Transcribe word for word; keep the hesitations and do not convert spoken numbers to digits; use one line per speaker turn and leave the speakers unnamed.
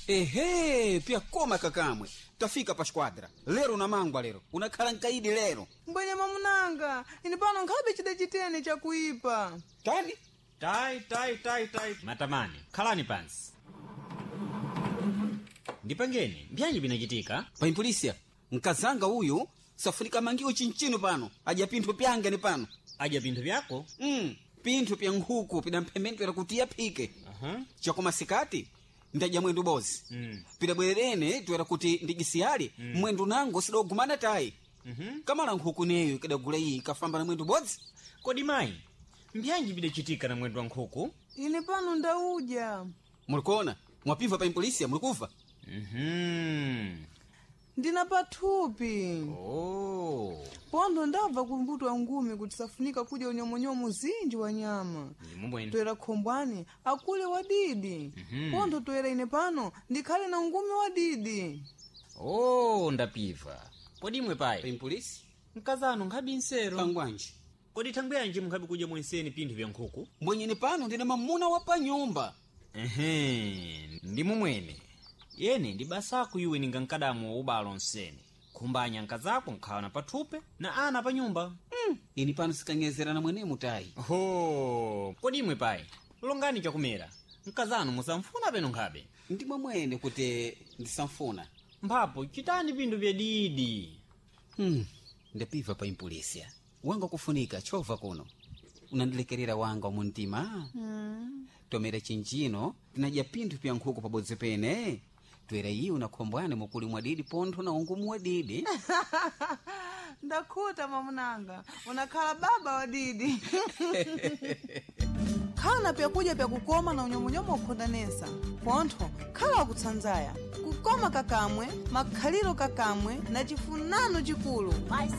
Ehe, pia koma kakamwe. Tafika pa squadra. Lero na mangwa lero. Unakhala nkaidi lero.
Mbwenye mamunanga, ini pano nkhabe chidachitene cha kuipa.
Tani?
Tai, tai, tai, tai. Matamani, khalani pansi. Ndipangeni, mbyanyi binachitika?
Pa impolisia, nkazanga uyu, safunika mangiwo chinchino pano. Aja pinthu pyanga ni pano.
Aja pinthu pyako?
Mm, pinthu pya nkhuku pidamphemento kuti yapike.
Aha.
Chakoma sikati, ndaja mwendo bozi.
Mm.
Pidabwerene tuwera kuti ndigisiyali, mm. mwendo nango sidogumana tai.
Mhm.
Kamala nkhuku neyo kidagula iyi kafamba na mwendo bozi.
Kodi mayi, mbyanyi bidachitika na mwendo wa nkhuku?
Ini pano ndauja.
Mulikona, mwapiva pa impolisia, mulikuva?
Mhm.
Ndina pathupi.
Oh.
Pondo ndabva kumbutwa ngumi kuti safunika kudya unyomonyomo zinji wa nyama.
Ndimubwene.
Toera khombwani, akule wadidi.
Mhm.
Pondo toera ine pano, ndikhale na ngumi wadidi.
Oh, ndapiva. Kodi imwe
Pa
payi?
impolisia,
Mkazano nkhabi nsero.
pangwanji.
Kodi thangweyanji mukhabi kudya mwenseni pinthu vya nkhuku?
Mwenyeni pano ndina mamuna wa pa nyumba.
Ehe, ndimumwene. Yene ndi basaku iwe ninga nkadamu wa ubalo nsene. Kumbanya nkazako nkhawana pathupe na ana pa nyumba.
Mm. Ini pano sikanyezerana mwene mutai.
Ho, kodi imwe payi? Longani chakumera. Nkazano musamfuna peno nkhabe.
Ndimwe mwene kuti ndisamfuna.
Mphapo chitani pinthu vya didi.
Hmm. Ndapiva pa impolisia. Wanga kufunika chova kuno. Unandilekerera wanga muntima.
Hmm.
Tomera chinchino, tinaja pinthu pya nkhuku pabodzi pene. Twera iyi unakhombwane mukuli mwa didi pontho na ungumu wa didi.
Ndakhuta mamunanga, unakhala baba wadidi. Khala pyakudya pyakukoma na unyomonyomo ukhondanesa. Pontho, khala wakutsanzaya. Kukoma kakamwe, makhaliro kakamwe, na chifunano chikulu.